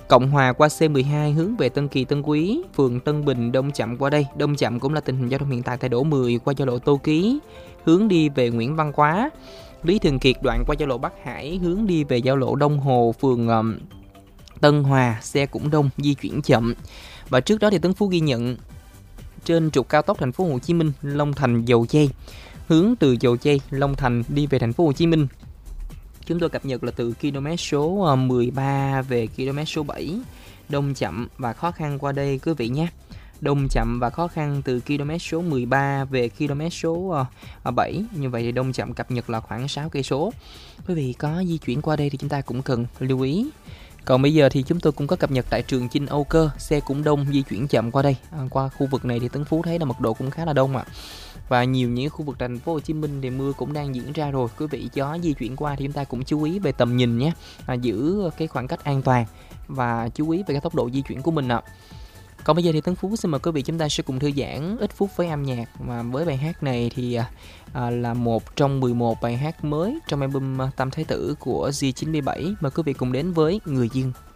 Cộng Hòa qua C12 hướng về Tân Kỳ Tân Quý, phường Tân Bình đông chậm qua đây. Đông chậm cũng là tình hình giao thông hiện tại tại đổ 10 qua giao lộ Tô Ký hướng đi về Nguyễn Văn Quá. Lý Thường Kiệt đoạn qua giao lộ Bắc Hải hướng đi về giao lộ Đông Hồ, phường Tân Hòa, xe cũng đông, di chuyển chậm. Và trước đó thì Tấn Phú ghi nhận trên trục cao tốc thành phố Hồ Chí Minh Long Thành Dầu Giây, hướng từ Dầu Giây Long Thành đi về thành phố Hồ Chí Minh. Chúng tôi cập nhật là từ km số 13 về km số 7, đông chậm và khó khăn qua đây quý vị nhé. Đông chậm và khó khăn từ km số 13 về km số 7. Như vậy thì đông chậm cập nhật là khoảng 6 cây số. Quý vị có di chuyển qua đây thì chúng ta cũng cần lưu ý. Còn bây giờ thì chúng tôi cũng có cập nhật tại Trường Chinh Âu Cơ, xe cũng đông, di chuyển chậm qua đây. Qua khu vực này thì Tấn Phú thấy là mật độ cũng khá là đông ạ. Và nhiều những khu vực thành phố Hồ Chí Minh thì mưa cũng đang diễn ra rồi. Quý vị có di chuyển qua thì chúng ta cũng chú ý về tầm nhìn nhé. Giữ cái khoảng cách an toàn và chú ý về cái tốc độ di chuyển của mình ạ. Còn bây giờ thì Tấn Phú xin mời quý vị chúng ta sẽ cùng thư giãn ít phút với âm nhạc. Và với bài hát này thì là một trong 11 bài hát mới trong album Tam Thái Tử của G97. Mời quý vị cùng đến với Người Dương.